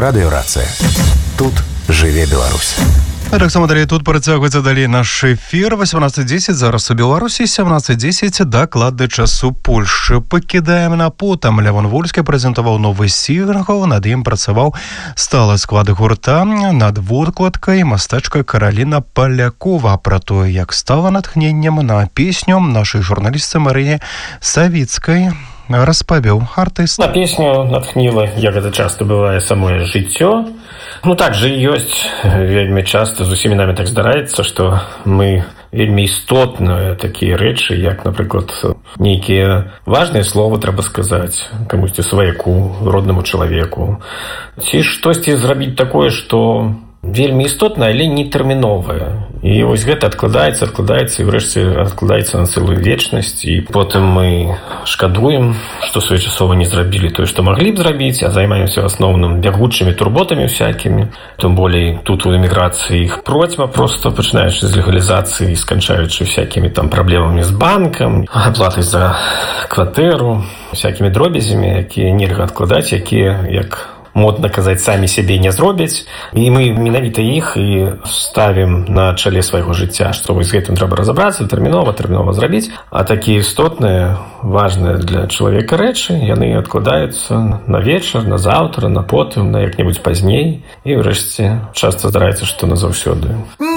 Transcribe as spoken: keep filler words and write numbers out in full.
Радыёрацыя. Тут жыве Беларусь. Таксама далей тут працягваецца далей наш эфір. восемнадцать десять зараз у Беларусі, семнадцать десять дакладны час у Польшчы. Пакідаем на потам. Лявон Вольскі прэзентаваў новы сінгл, над ім працаваў сталы склад гурта. Над водкладкай мастачка Караліна Палякова. Пра тое, як стала натхненнем на песню нашай журналістцы Марыі Савіцкай, распавёў артыст. На песню натхніла, як гэта часта бывае, самое жыццё. Ну так же і ёсць. Вельмі часта з усімі намі так здараецца, што мы вельмі істотныя такія рэчы, як, напрыклад, нейкія важныя словы трэба сказаць камусьці сваяку, роднаму чалавеку. Ці штосьці зрабіць такое, што вельмі істотна, але не тэрміновае. І вось гэта адкладаецца, адкладаецца і ўрэшце адкладаецца на цэлую вечнасць. І потым мы шкадуем, што своечасова не зрабілі тое, што маглі б зрабіць, а займаемся в асноўным бягучымі турботамі всякімі. Тым болей тут у эміграцыі іх процьма проста, пачынаючы з легалізацыі, сканчаючы всякімі там праблемамі з банкам, аплатай за кватэру, всякімі дробязямі, якія нельга адкладаць, якія, як модна казаць, самі сябе не зробяць. І мы менавіта іх і ставім на чале свайго жыцця, што вось з гэтым трэба разабрацца, тэрмінова, тэрмінова зрабіць. А такія істотныя, важныя для чалавека рэчы, яны адкладаюцца на вечар, на заўтра, на потым, на як-небудзь пазней. І ўрэшце часта здараецца, што назаўсёды.